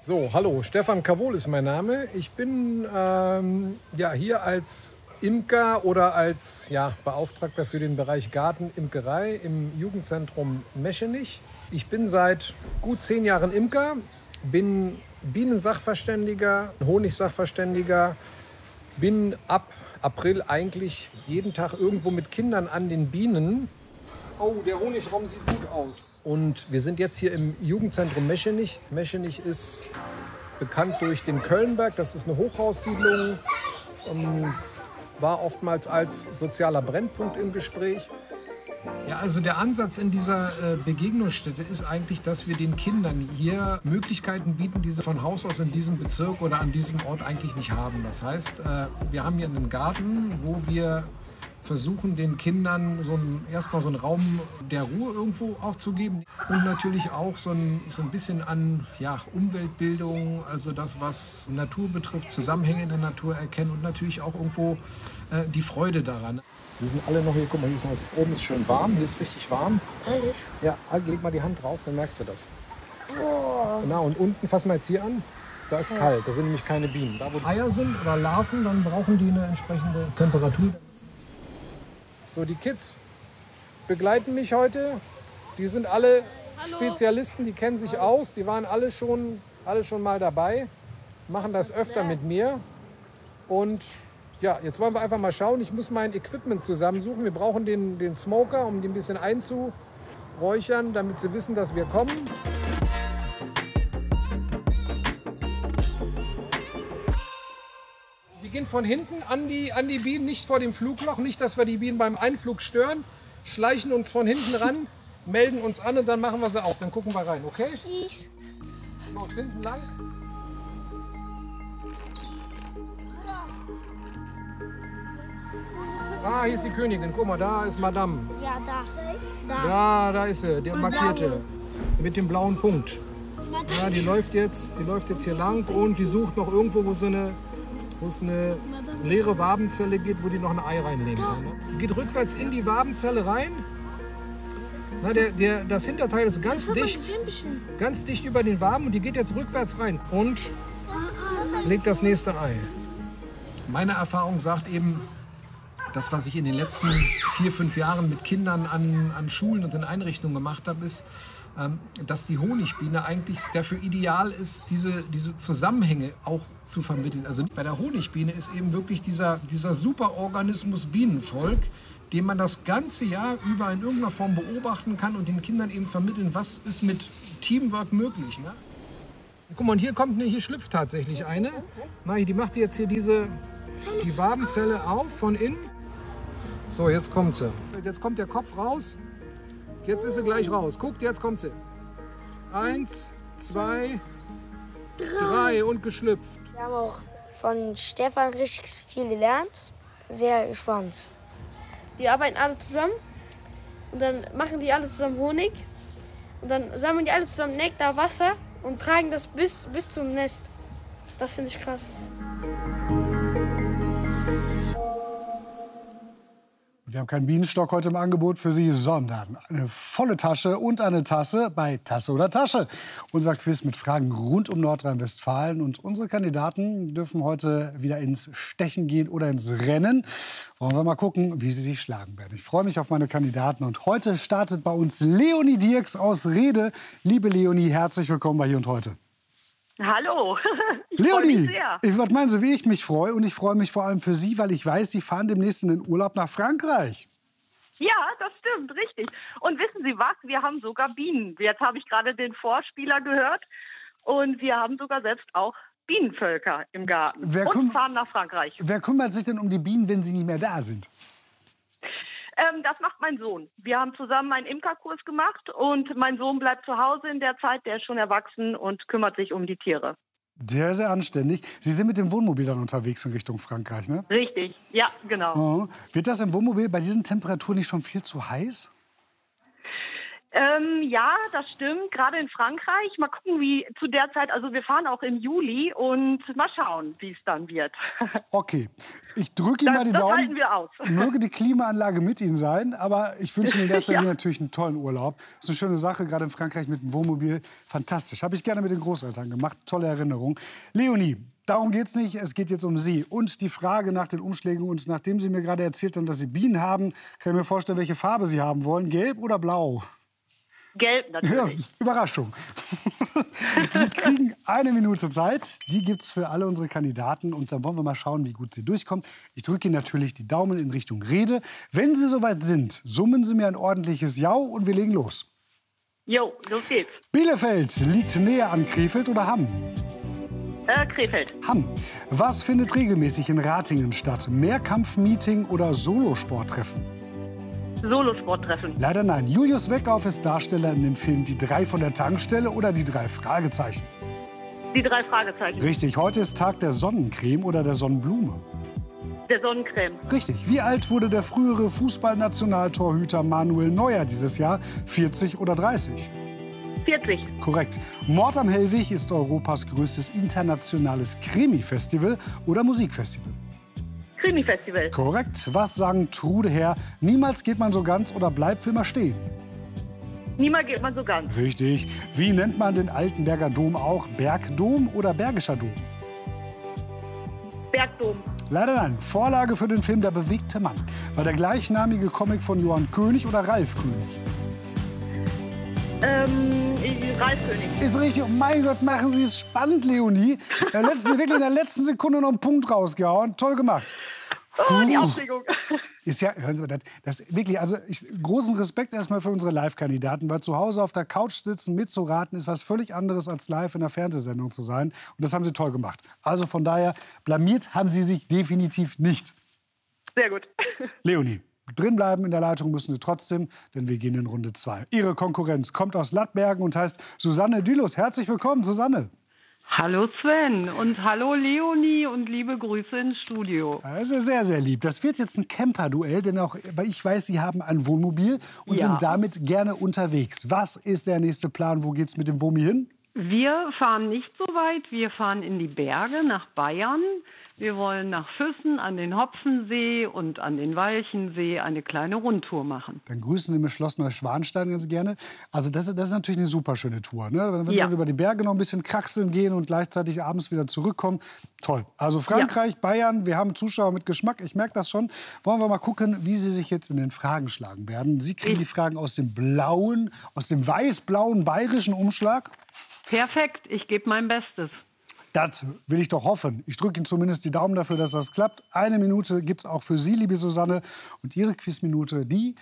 So, hallo, Stefan Kavol ist mein Name. Ich bin hier als Imker oder als Beauftragter für den Bereich Gartenimkerei im Jugendzentrum Meschenich. Ich bin seit gut 10 Jahren Imker, bin Bienensachverständiger, Honigsachverständiger, bin ab April eigentlich jeden Tag irgendwo mit Kindern an den Bienen. Oh, der Honigraum sieht gut aus. Und wir sind jetzt hier im Jugendzentrum Meschenich. Meschenich ist bekannt durch den Kölnberg. Das ist eine Hochhaussiedlung. War oftmals als sozialer Brennpunkt im Gespräch. Ja, also der Ansatz in dieser Begegnungsstätte ist eigentlich, dass wir den Kindern hier Möglichkeiten bieten, die sie von Haus aus in diesem Bezirk oder an diesem Ort eigentlich nicht haben. Das heißt, wir haben hier einen Garten, wo wir versuchen, den Kindern erstmal so einen Raum der Ruhe irgendwo auch zu geben. Und natürlich auch so ein bisschen an Umweltbildung, also das, was Natur betrifft, Zusammenhänge in der Natur erkennen und natürlich auch irgendwo die Freude daran. Wir sind alle noch hier, guck mal, hier ist halt, oben ist schön warm, hier ist richtig warm. Ehrlich? Ja, leg mal die Hand drauf, dann merkst du das. Boah. Genau, und unten, fass mal jetzt hier an, da ist kalt, da sind nämlich keine Bienen. Da, wo Eier sind oder Larven, dann brauchen die eine entsprechende Temperatur. So, die Kids begleiten mich heute. Die sind alle Spezialisten, die kennen sich aus. Die waren alle schon mal dabei, machen das öfter mit mir. Und ja, jetzt wollen wir einfach mal schauen. Ich muss mein Equipment zusammensuchen. Wir brauchen den Smoker, um die ein bisschen einzuräuchern, damit sie wissen, dass wir kommen. Wir gehen von hinten an die Bienen, nicht vor dem Flugloch, nicht, dass wir die Bienen beim Einflug stören. Schleichen uns von hinten ran, melden uns an und dann machen wir sie auf. Dann gucken wir rein, okay? Los, hinten lang. Ah, hier ist die Königin. Guck mal, da ist Madame. Ja, da. Da ist sie, der markierte. Mit dem blauen Punkt. Ja, die läuft jetzt hier lang und die sucht noch irgendwo, wo es eine leere Wabenzelle geht, wo die noch ein Ei reinlegen kann. Ne? Die geht rückwärts in die Wabenzelle rein. Na, das Hinterteil ist ganz dicht über den Waben und die geht jetzt rückwärts rein und legt das nächste Ei. Meine Erfahrung sagt eben, das, was ich in den letzten 4, 5 Jahren mit Kindern an Schulen und in Einrichtungen gemacht habe, ist, dass die Honigbiene eigentlich dafür ideal ist, diese Zusammenhänge auch zu vermitteln. Also bei der Honigbiene ist eben wirklich dieser Superorganismus Bienenvolk, den man das ganze Jahr über in irgendeiner Form beobachten kann und den Kindern eben vermitteln, was ist mit Teamwork möglich. Ne? Guck mal, und hier schlüpft tatsächlich eine. Na, die macht jetzt hier die Wabenzelle auf von innen. So, jetzt kommt sie. Jetzt kommt der Kopf raus. Jetzt ist sie gleich raus. Guckt, jetzt kommt sie. 1, 2, 3 und geschlüpft. Wir haben auch von Stefan richtig viel gelernt. Sehr gespannt. Die arbeiten alle zusammen und dann machen die alle zusammen Honig. Und dann sammeln die alle zusammen Nektar, Wasser und tragen das bis zum Nest. Das finde ich krass. Wir haben keinen Bienenstock heute im Angebot für Sie, sondern eine volle Tasche und eine Tasse bei Tasse oder Tasche. Unser Quiz mit Fragen rund um Nordrhein-Westfalen. Und unsere Kandidaten dürfen heute wieder ins Stechen gehen oder ins Rennen. Wollen wir mal gucken, wie sie sich schlagen werden. Ich freue mich auf meine Kandidaten. Und heute startet bei uns Leonie Dirks aus Rede. Liebe Leonie, herzlich willkommen bei Hier und Heute. Hallo, ich Leonie, freue mich sehr. was meinen Sie, wie ich mich freue? Und ich freue mich vor allem für Sie, weil ich weiß, Sie fahren demnächst in den Urlaub nach Frankreich. Ja, das stimmt, richtig. Und wissen Sie was, wir haben sogar Bienen. Jetzt habe ich gerade den Vorspieler gehört. Und wir haben sogar selbst auch Bienenvölker im Garten. Und fahren nach Frankreich. Wer kümmert sich denn um die Bienen, wenn sie nicht mehr da sind? Das macht mein Sohn. Wir haben zusammen einen Imkerkurs gemacht und mein Sohn bleibt zu Hause in der Zeit. Der ist schon erwachsen und kümmert sich um die Tiere. Sehr, sehr anständig. Sie sind mit dem Wohnmobil dann unterwegs in Richtung Frankreich, ne? Richtig, ja, genau. Oh. Wird das im Wohnmobil bei diesen Temperaturen nicht schon viel zu heiß? Ja, das stimmt. Gerade in Frankreich. Mal gucken, wie zu der Zeit. Also wir fahren auch im Juli und mal schauen, wie es dann wird. Okay, ich drücke Ihnen mal die Daumen. Das halten wir aus. Möge die Klimaanlage mit Ihnen sein, aber ich wünsche Ihnen in erster Linie natürlich einen tollen Urlaub. Das ist eine schöne Sache, gerade in Frankreich mit dem Wohnmobil. Fantastisch. Habe ich gerne mit den Großeltern gemacht. Tolle Erinnerung. Leonie, darum geht es nicht. Es geht jetzt um Sie und die Frage nach den Umschlägen. Und nachdem Sie mir gerade erzählt haben, dass Sie Bienen haben, kann ich mir vorstellen, welche Farbe Sie haben wollen. Gelb oder blau? Gelb natürlich. Ja, Überraschung. Sie kriegen 1 Minute Zeit. Die gibt es für alle unsere Kandidaten. Und dann wollen wir mal schauen, wie gut Sie durchkommen. Ich drücke Ihnen natürlich die Daumen in Richtung Rede. Wenn Sie soweit sind, summen Sie mir ein ordentliches Jau und wir legen los. Jo, los geht's. Bielefeld liegt näher an Krefeld oder Hamm? Krefeld. Hamm. Was findet regelmäßig in Ratingen statt? Mehrkampfmeeting oder Solosporttreffen? Solosporttreffen. Leider nein. Julius Weckauf ist Darsteller in dem Film Die 3 von der Tankstelle oder Die 3 Fragezeichen? Die 3 Fragezeichen. Richtig. Heute ist Tag der Sonnencreme oder der Sonnenblume? Der Sonnencreme. Richtig. Wie alt wurde der frühere Fußballnationaltorhüter Manuel Neuer dieses Jahr? 40 oder 30? 40. Korrekt. Mord am Hellwig ist Europas größtes internationales Krimi-Festival oder Musikfestival? Krimi-Festival. Korrekt. Was sagen Trude Herr? Niemals geht man so ganz oder bleibt für immer stehen? Niemals geht man so ganz. Richtig. Wie nennt man den Altenberger Dom auch? Bergdom oder Bergischer Dom? Bergdom. Leider nein. Vorlage für den Film Der bewegte Mann war der gleichnamige Comic von Johann König oder Ralf König? Ralf König. Ist richtig. Oh mein Gott, machen Sie es spannend, Leonie. Wirklich in der letzten Sekunde noch einen Punkt rausgehauen. Toll gemacht. Oh, die Aufregung. Ist ja, hören Sie mal, das wirklich, also großen Respekt erstmal für unsere Live-Kandidaten, weil zu Hause auf der Couch sitzen, mitzuraten, ist was völlig anderes als live in einer Fernsehsendung zu sein. Und das haben Sie toll gemacht. Also von daher, blamiert haben Sie sich definitiv nicht. Sehr gut. Leonie. Drinbleiben in der Leitung müssen Sie trotzdem, denn wir gehen in Runde 2. Ihre Konkurrenz kommt aus Lattbergen und heißt Susanne Dülus. Herzlich willkommen, Susanne. Hallo Sven und hallo Leonie und liebe Grüße ins Studio. Das ist sehr, sehr lieb. Das wird jetzt ein Camper-Duell, denn auch, weil ich weiß, Sie haben ein Wohnmobil und sind damit gerne unterwegs. Was ist der nächste Plan? Wo geht's mit dem Womi hin? Wir fahren nicht so weit. Wir fahren in die Berge nach Bayern. Wir wollen nach Füssen an den Hopfensee und an den Walchensee eine kleine Rundtour machen. Dann grüßen Sie mir Schloss Neuschwanstein ganz gerne. Also das ist natürlich eine super schöne Tour. Ne? Wenn Sie dann über die Berge noch ein bisschen kraxeln gehen und gleichzeitig abends wieder zurückkommen. Toll. Also Frankreich, Bayern, wir haben Zuschauer mit Geschmack. Ich merke das schon. Wollen wir mal gucken, wie Sie sich jetzt in den Fragen schlagen werden. Sie kriegen die Fragen aus dem blauen, aus dem weiß-blauen bayerischen Umschlag. Perfekt, ich gebe mein Bestes. Das will ich doch hoffen. Ich drücke Ihnen zumindest die Daumen dafür, dass das klappt. 1 Minute gibt es auch für Sie, liebe Susanne. Und Ihre Quizminute, die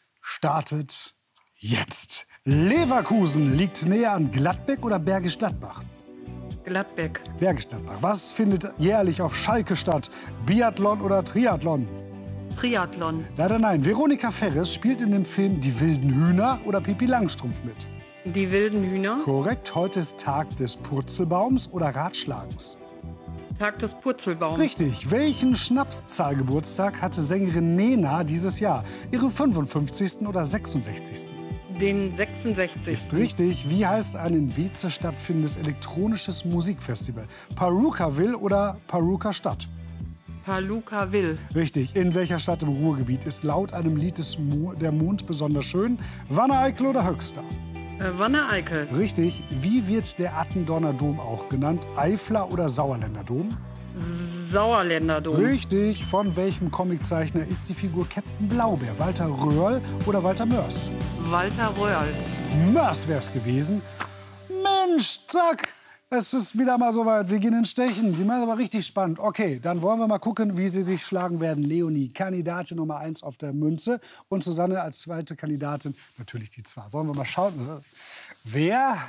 startet jetzt. Leverkusen liegt näher an Gladbeck oder Bergisch Gladbach? Gladbeck. Bergisch Gladbach. Was findet jährlich auf Schalke statt? Biathlon oder Triathlon? Triathlon. Leider nein. Veronika Ferres spielt in dem Film Die wilden Hühner oder Pippi Langstrumpf mit? Die wilden Hühner. Korrekt. Heute ist Tag des Purzelbaums oder Ratschlagens? Tag des Purzelbaums. Richtig. Welchen Schnapszahlgeburtstag hatte Sängerin Nena dieses Jahr? Ihren 55. oder 66.? Den 66. Ist richtig. Wie heißt ein in Weze stattfindendes elektronisches Musikfestival? Perukaville oder Peruka Stadt? Perukaville. Richtig. In welcher Stadt im Ruhrgebiet ist laut einem Lied der Mond besonders schön? Wanne-Eickel oder Höxter? Wanne-Eickel. Richtig. Wie wird der Attendorner Dom auch genannt? Eifler oder Sauerländer Dom? Sauerländer Dom. Richtig. Von welchem Comiczeichner ist die Figur Captain Blaubeer? Walter Röhrl oder Walter Mörs? Walter Röhrl. Mörs wär's gewesen. Mensch, zack. Es ist wieder mal soweit. Wir gehen in Stechen. Sie machen aber richtig spannend. Okay, dann wollen wir mal gucken, wie Sie sich schlagen werden. Leonie, Kandidatin Nummer 1 auf der Münze. Und Susanne als zweite Kandidatin natürlich die 2. Wollen wir mal schauen, wer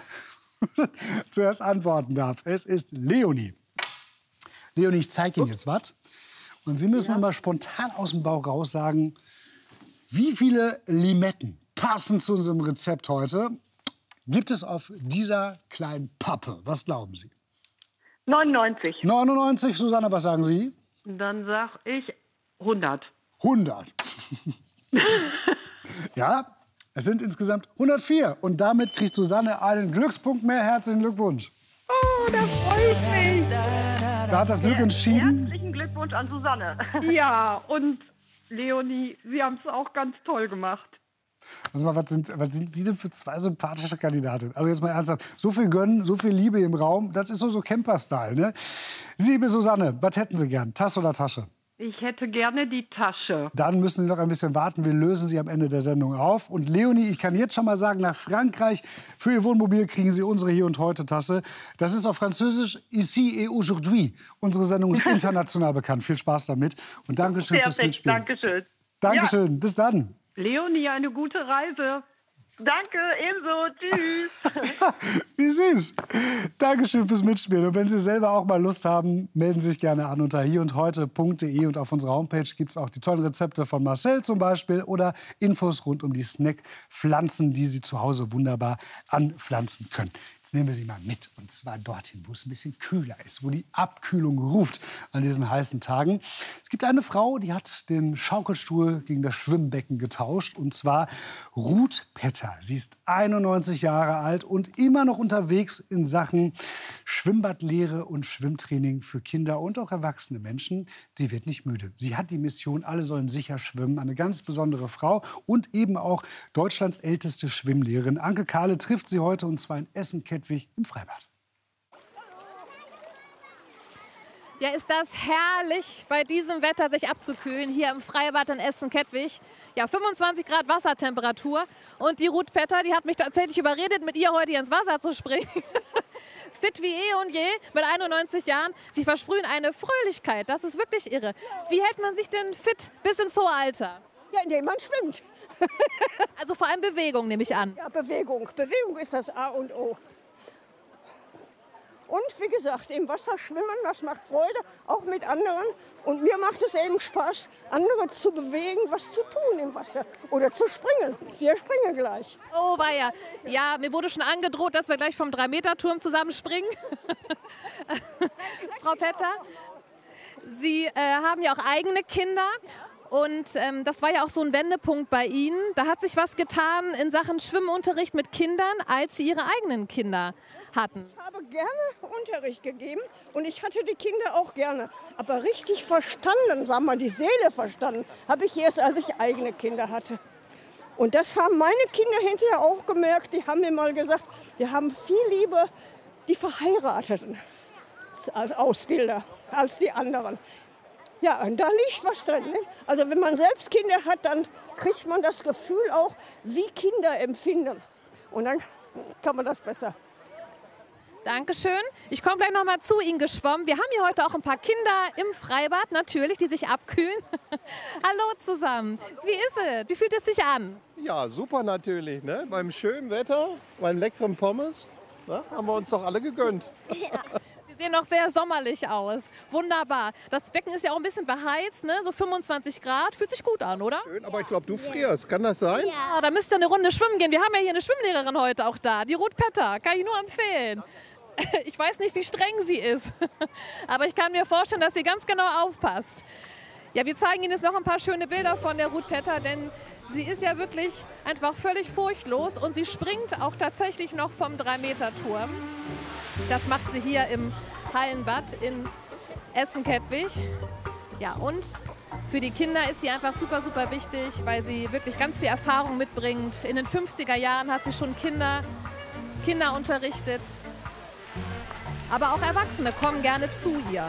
zuerst antworten darf. Es ist Leonie. Leonie, ich zeige Ihnen jetzt was. Und Sie müssen mir mal spontan aus dem Bauch raus sagen, wie viele Limetten passen zu unserem Rezept heute gibt es auf dieser kleinen Pappe? Was glauben Sie? 99. 99, Susanne, was sagen Sie? Dann sag ich 100. 100. Ja, Es sind insgesamt 104. Und damit kriegt Susanne einen Glückspunkt mehr. Herzlichen Glückwunsch. Oh, das freut mich. Da hat das Glück entschieden. Herzlichen Glückwunsch an Susanne. Ja, und Leonie, Sie haben es auch ganz toll gemacht. Also mal, was sind Sie denn für zwei sympathische Kandidatinnen? Also jetzt mal ernsthaft, so viel Gönnen, so viel Liebe im Raum, das ist so Camper-Style, ne? Sie, liebe Susanne, was hätten Sie gern, Tasse oder Tasche? Ich hätte gerne die Tasche. Dann müssen Sie noch ein bisschen warten, wir lösen sie am Ende der Sendung auf. Und Leonie, ich kann jetzt schon mal sagen, nach Frankreich für Ihr Wohnmobil kriegen Sie unsere Hier und Heute Tasse. Das ist auf Französisch Ici et aujourd'hui. Unsere Sendung ist international bekannt. Viel Spaß damit und Dankeschön fürs Mitspielen. Dankeschön. Dankeschön, ja. Bis dann. Leonie, eine gute Reise. Danke, ebenso. Tschüss. Wie süß. Dankeschön fürs Mitspielen. Und wenn Sie selber auch mal Lust haben, melden Sie sich gerne an unter hierundheute.de. Und auf unserer Homepage gibt es auch die tollen Rezepte von Marcel zum Beispiel oder Infos rund um die Snackpflanzen, die Sie zu Hause wunderbar anpflanzen können. Jetzt nehmen wir Sie mal mit. Und zwar dorthin, wo es ein bisschen kühler ist, wo die Abkühlung ruft an diesen heißen Tagen. Es gibt eine Frau, die hat den Schaukelstuhl gegen das Schwimmbecken getauscht. Und zwar Ruth Petter. Sie ist 91 Jahre alt und immer noch unterwegs in Sachen Schwimmbadlehre und Schwimmtraining für Kinder und auch erwachsene Menschen. Sie wird nicht müde. Sie hat die Mission, alle sollen sicher schwimmen. Eine ganz besondere Frau und eben auch Deutschlands älteste Schwimmlehrerin. Anke Kahle trifft sie heute und zwar in Essen-Kettwig im Freibad. Ja, ist das herrlich, bei diesem Wetter sich abzukühlen, hier im Freibad in Essen-Kettwig. Ja, 25 Grad Wassertemperatur. Und die Ruth Petter, die hat mich tatsächlich überredet, mit ihr heute hier ins Wasser zu springen. Fit wie eh und je, mit 91 Jahren. Sie versprühen eine Fröhlichkeit, das ist wirklich irre. Wie hält man sich denn fit bis ins hohe Alter? Ja, indem man schwimmt. Also vor allem Bewegung, nehme ich an. Ja, Bewegung. Bewegung ist das A und O. Und wie gesagt, im Wasser schwimmen, das macht Freude, auch mit anderen. Und mir macht es eben Spaß, andere zu bewegen, was zu tun im Wasser. Oder zu springen. Wir springen gleich. Oh, weia. Ja, mir wurde schon angedroht, dass wir gleich vom 3-Meter-Turm zusammenspringen. Frau Petter, Sie haben ja auch eigene Kinder. Und das war ja auch so ein Wendepunkt bei Ihnen. Da hat sich was getan in Sachen Schwimmunterricht mit Kindern, als Sie Ihre eigenen Kinder hatten. Ich habe gerne Unterricht gegeben und ich hatte die Kinder auch gerne. Aber richtig verstanden, sagen wir mal, die Seele verstanden, habe ich erst, als ich eigene Kinder hatte. Und das haben meine Kinder hinterher auch gemerkt. Die haben mir mal gesagt, wir haben viel lieber die Verheirateten als Ausbilder als die anderen. Ja, und da liegt was drin. Ne? Also wenn man selbst Kinder hat, dann kriegt man das Gefühl auch, wie Kinder empfinden. Und dann kann man das besser. Dankeschön. Ich komme gleich noch mal zu Ihnen geschwommen. Wir haben hier heute auch ein paar Kinder im Freibad, natürlich, die sich abkühlen. Hallo zusammen. Wie ist es? Wie fühlt es sich an? Ja, super natürlich. Ne? Beim schönen Wetter, beim leckeren Pommes, ne? Haben wir uns doch alle gegönnt. Ja. Sie sehen noch sehr sommerlich aus. Wunderbar. Das Becken ist ja auch ein bisschen beheizt, ne? So 25 Grad. Fühlt sich gut an, oder? Schön, aber ich glaube, du frierst. Kann das sein? Ja, da müsst ihr eine Runde schwimmen gehen. Wir haben ja hier eine Schwimmlehrerin heute auch da, die Ruth Petter. Kann ich nur empfehlen. Ich weiß nicht, wie streng sie ist, aber ich kann mir vorstellen, dass sie ganz genau aufpasst. Ja, wir zeigen Ihnen jetzt noch ein paar schöne Bilder von der Ruth Petter, denn sie ist ja wirklich einfach völlig furchtlos und sie springt auch tatsächlich noch vom 3-Meter-Turm. Das macht sie hier im Hallenbad in Essen-Kettwig. Ja, und für die Kinder ist sie einfach super, super wichtig, weil sie wirklich ganz viel Erfahrung mitbringt. In den 50er Jahren hat sie schon Kinder unterrichtet. Aber auch Erwachsene kommen gerne zu ihr.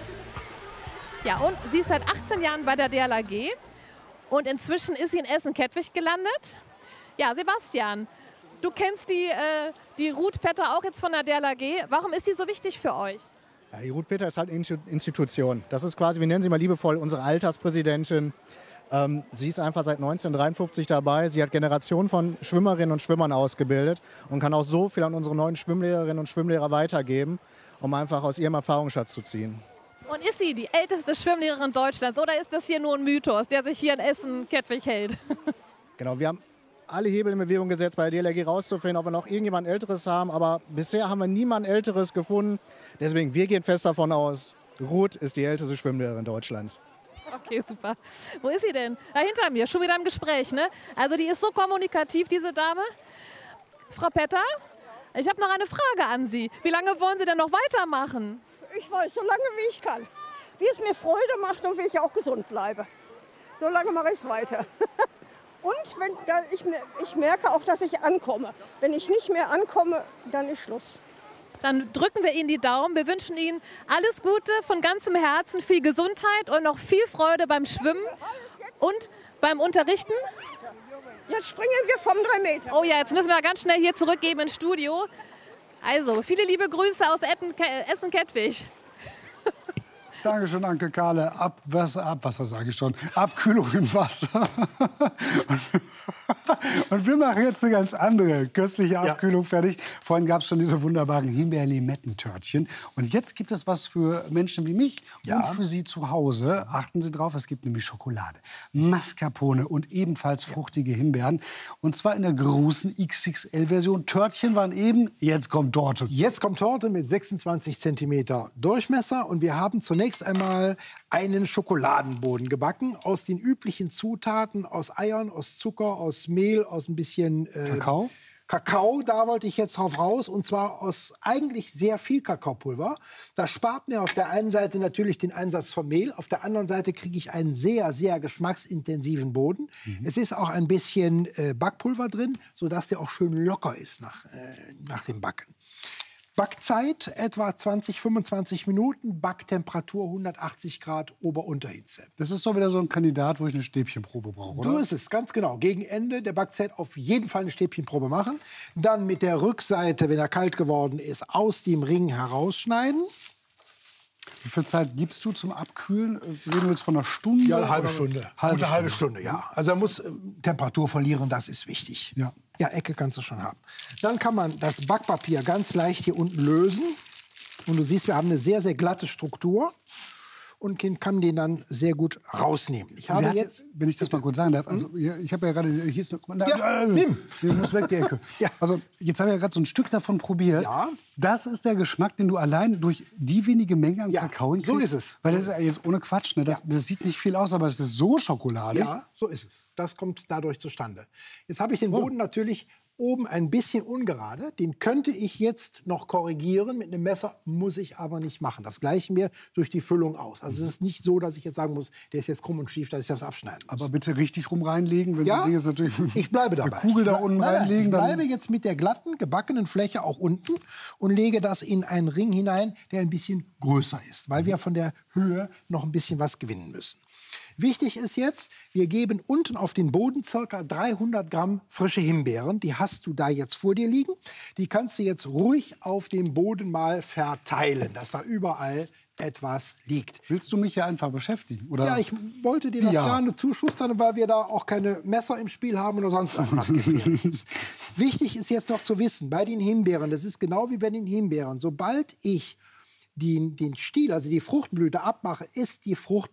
Ja, und sie ist seit 18 Jahren bei der DLRG und inzwischen ist sie in Essen-Kettwig gelandet. Ja, Sebastian, du kennst die Ruth Petter auch jetzt von der DLRG. Warum ist sie so wichtig für euch? Ja, die Ruth Petter ist halt eine Institution. Das ist quasi, wir nennen sie mal liebevoll, unsere Alterspräsidentin. Sie ist einfach seit 1953 dabei. Sie hat Generationen von Schwimmerinnen und Schwimmern ausgebildet und kann auch so viel an unsere neuen Schwimmlehrerinnen und Schwimmlehrer weitergeben, um einfach aus ihrem Erfahrungsschatz zu ziehen. Und ist sie die älteste Schwimmlehrerin Deutschlands oder ist das hier nur ein Mythos, der sich hier in Essen-Kettwig hält? Genau, wir haben alle Hebel in Bewegung gesetzt, bei der DLRG rauszufinden, ob wir noch irgendjemand Älteres haben. Aber bisher haben wir niemand Älteres gefunden. Deswegen, wir gehen fest davon aus, Ruth ist die älteste Schwimmlehrerin Deutschlands. Okay, super. Wo ist sie denn? Da hinter mir, schon wieder im Gespräch, ne? Also die ist so kommunikativ, diese Dame. Frau Petter, ich habe noch eine Frage an Sie. Wie lange wollen Sie denn noch weitermachen? Ich weiß, so lange wie ich kann. Wie es mir Freude macht und wie ich auch gesund bleibe. So lange mache ich es weiter. Und ich merke auch, dass ich ankomme. Wenn ich nicht mehr ankomme, dann ist Schluss. Dann drücken wir Ihnen die Daumen. Wir wünschen Ihnen alles Gute von ganzem Herzen, viel Gesundheit und noch viel Freude beim Schwimmen und beim Unterrichten. Jetzt springen wir vom 3 Meter. Oh ja, jetzt müssen wir ganz schnell hier zurückgeben ins Studio. Also, viele liebe Grüße aus Essen-Kettwig. Dankeschön, Anke Kahle. Abwasser sage ich schon. Abkühlung im Wasser. Und wir machen jetzt eine ganz andere köstliche Abkühlung fertig. Vorhin gab es schon diese wunderbaren Himbeer-Limetten-Törtchen. Und jetzt gibt es was für Menschen wie mich und für Sie zu Hause. Achten Sie drauf, es gibt nämlich Schokolade, Mascarpone und ebenfalls fruchtige Himbeeren. Und zwar in der großen XXL-Version. Törtchen waren eben, jetzt kommt Torte. Jetzt kommt Torte mit 26 cm Durchmesser. Und wir haben zunächst einmal einen Schokoladenboden gebacken aus den üblichen Zutaten, aus Eiern, aus Zucker, aus Mehl, aus ein bisschen Kakao. Kakao, da wollte ich jetzt drauf raus, und zwar aus eigentlich sehr viel Kakaopulver. Das spart mir auf der einen Seite natürlich den Einsatz von Mehl, auf der anderen Seite kriege ich einen sehr, sehr geschmacksintensiven Boden. Es ist auch ein bisschen Backpulver drin, sodass der auch schön locker ist nach dem Backen. Backzeit etwa 20-25 Minuten, Backtemperatur 180 Grad Ober-Unterhitze. Das ist doch wieder so ein Kandidat, wo ich eine Stäbchenprobe brauche, oder? So ist es, ganz genau. Gegen Ende der Backzeit auf jeden Fall eine Stäbchenprobe machen. Dann mit der Rückseite, wenn er kalt geworden ist, aus dem Ring herausschneiden. Wie viel Zeit gibst du zum Abkühlen? Reden wir jetzt von einer Stunde? Ja, eine halbe Stunde. Eine halbe Stunde, ja. Also er muss Temperatur verlieren, das ist wichtig. Ja. Ja, Ecke kannst du schon haben. Dann kann man das Backpapier ganz leicht hier unten lösen. Und du siehst, wir haben eine sehr, sehr glatte Struktur. Und kann den dann sehr gut rausnehmen. Ich habe jetzt, wenn ich das mal kurz sagen darf, also ich habe ja gerade, hieß noch, nimm. Der muss weg, die Ecke. Ja. Also jetzt habe ich ja gerade so ein Stück davon probiert. Ja. Das ist der Geschmack, den du allein durch die wenige Menge an Kakao hinkriegst. So ist es. Weil das ist ja jetzt ohne Quatsch, ne? Das sieht nicht viel aus, aber es ist so schokoladig. Ja, so ist es. Das kommt dadurch zustande. Jetzt habe ich den Boden natürlich oben ein bisschen ungerade. Den könnte ich jetzt noch korrigieren. Mit einem Messer muss ich aber nicht machen. Das gleichen wir durch die Füllung aus. Also es ist nicht so, dass ich jetzt sagen muss, der ist jetzt krumm und schief, dass ich das abschneiden muss. Aber bitte richtig rum reinlegen. Wenn ja, Sie jetzt natürlich ich bleibe dabei. Eine Kugel da unten reinlegen. Ich bleibe jetzt mit der glatten, gebackenen Fläche auch unten und lege das in einen Ring hinein, der ein bisschen größer ist, weil wir von der Höhe noch ein bisschen was gewinnen müssen. Wichtig ist jetzt, wir geben unten auf den Boden ca. 300 Gramm frische Himbeeren. Die hast du da jetzt vor dir liegen. Die kannst du jetzt ruhig auf dem Boden mal verteilen, dass da überall etwas liegt. Willst du mich ja einfach beschäftigen? Oder? Ja, ich wollte dir das gerne zuschustern, weil wir da auch keine Messer im Spiel haben oder sonst irgendwas. Wichtig ist jetzt noch zu wissen, bei den Himbeeren, das ist genau wie bei den Himbeeren, sobald ich den Stiel, also die Fruchtblüte abmache, ist die Frucht